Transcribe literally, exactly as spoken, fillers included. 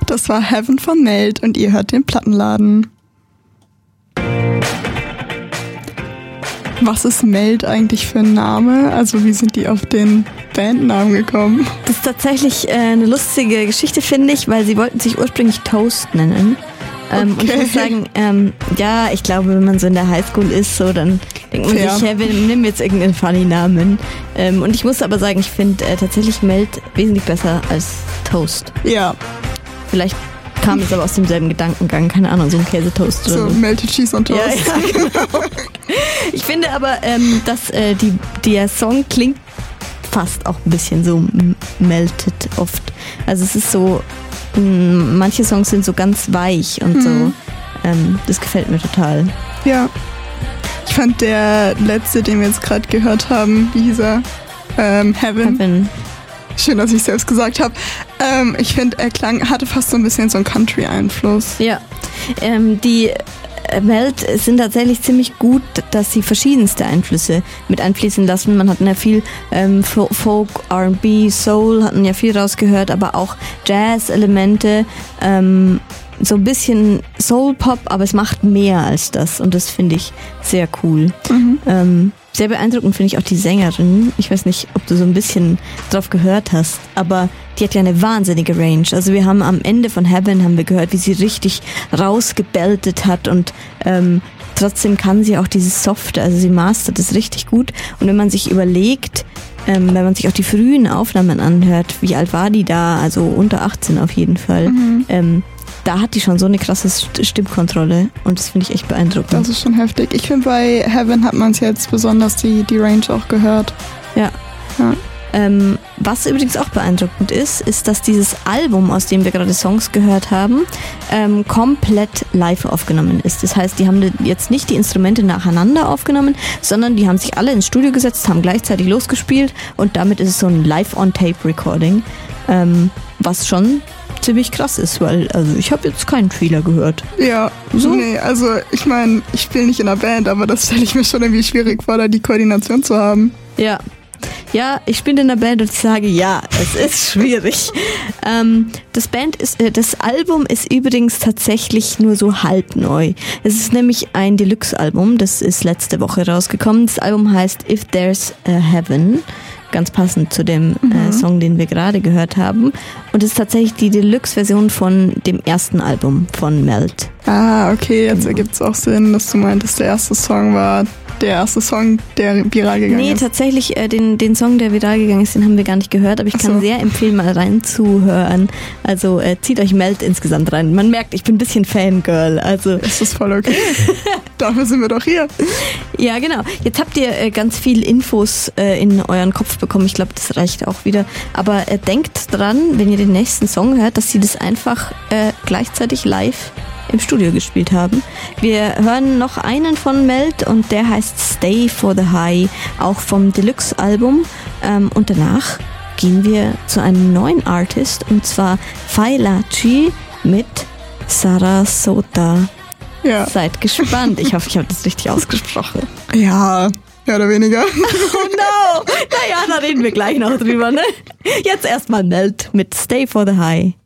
Das war Heaven von Meld und ihr hört den Plattenladen. Was ist Meld eigentlich für ein Name? Also wie sind die auf den Bandnamen gekommen? Das ist tatsächlich äh, eine lustige Geschichte, finde ich, weil sie wollten sich ursprünglich Toast nennen. Ähm, okay. Und ich muss sagen, ähm, ja, ich glaube, wenn man so in der Highschool ist, so, dann denkt man Fair. sich, hey, wir nehmen jetzt irgendeinen funny Namen. Ähm, und ich muss aber sagen, ich finde äh, tatsächlich Meld wesentlich besser als Toast. Ja. Vielleicht kam es aber aus demselben Gedankengang, keine Ahnung, so ein Käsetoast oder so. So Melted Cheese on Toast. Ja, ja, genau. Ich finde aber, ähm, dass äh, die, der Song klingt fast auch ein bisschen so m- melted oft. Also es ist so, mh, manche Songs sind so ganz weich und mhm. so. Ähm, das gefällt mir total. Ja. Ich fand der letzte, den wir jetzt gerade gehört haben, wie hieß er? Ähm, Heaven. Heaven. Schön, dass ich es selbst gesagt habe. Ähm, ich finde, er klang, hatte fast so ein bisschen so einen Country-Einfluss. Ja, ähm, die Meld sind tatsächlich ziemlich gut, dass sie verschiedenste Einflüsse mit einfließen lassen. Man hat ja viel ähm, Folk, R and B, Soul, hatten ja viel rausgehört, aber auch Jazz-Elemente, ähm, so ein bisschen Soul-Pop, aber es macht mehr als das und das finde ich sehr cool. Mhm. Ähm, Sehr beeindruckend finde ich auch die Sängerin. Ich weiß nicht, ob du so ein bisschen drauf gehört hast, aber die hat ja eine wahnsinnige Range. Also wir haben am Ende von Heaven haben wir gehört, wie sie richtig rausgebeltet hat und ähm, trotzdem kann sie auch dieses Softe, also sie mastert es richtig gut. Und wenn man sich überlegt, ähm, wenn man sich auch die frühen Aufnahmen anhört, wie alt war die da? Also unter achtzehn auf jeden Fall. Mhm. Ähm, Da hat die schon so eine krasse Stimmkontrolle und das finde ich echt beeindruckend. Das ist schon heftig. Ich finde, bei Heaven hat man es jetzt besonders die, die Range auch gehört. Ja. ja. Ähm, was übrigens auch beeindruckend ist, ist, dass dieses Album, aus dem wir gerade Songs gehört haben, ähm, komplett live aufgenommen ist. Das heißt, die haben jetzt nicht die Instrumente nacheinander aufgenommen, sondern die haben sich alle ins Studio gesetzt, haben gleichzeitig losgespielt und damit ist es so ein Live-on-Tape-Recording, ähm, was schon ziemlich krass ist, weil also ich habe jetzt keinen Fehler gehört. Ja, so? Nee, also ich meine, ich spiele nicht in einer Band, aber das stelle ich mir schon irgendwie schwierig vor, da die Koordination zu haben. Ja, ja, ich bin in der Band und ich sage, ja, es ist schwierig. ähm, das Band ist, äh, das Album ist übrigens tatsächlich nur so halb neu. Es ist nämlich ein Deluxe-Album, das ist letzte Woche rausgekommen. Das Album heißt If There's a Heaven. Ganz passend zu dem mhm. äh, Song, den wir gerade gehört haben. Und es ist tatsächlich die Deluxe-Version von dem ersten Album von Meld. Ah, okay, jetzt ergibt es auch Sinn, dass du meintest, der erste Song war der erste Song, der viral gegangen nee, ist. Nee, tatsächlich, äh, den, den Song, der viral gegangen ist, den haben wir gar nicht gehört, aber ich kann so. sehr empfehlen, mal reinzuhören. Also äh, zieht euch Meld insgesamt rein. Man merkt, ich bin ein bisschen Fangirl. Also das ist voll okay. Dafür sind wir doch hier. Ja, genau. Jetzt habt ihr äh, ganz viel Infos äh, in euren Kopf bekommen. Ich glaube, das reicht auch wieder. Aber äh, denkt dran, wenn ihr den nächsten Song hört, dass sie das einfach äh, gleichzeitig live im Studio gespielt haben. Wir hören noch einen von Meld und der heißt Stay for the High, auch vom Deluxe-Album. Ähm, und danach gehen wir zu einem neuen Artist und zwar Failachi mit Sarasota. Ja. Seid gespannt. Ich hoffe, ich habe das richtig ausgesprochen. Ja, mehr oder weniger. Oh no! Naja, da reden wir gleich noch drüber, ne? Jetzt erstmal Meld mit Stay for the High.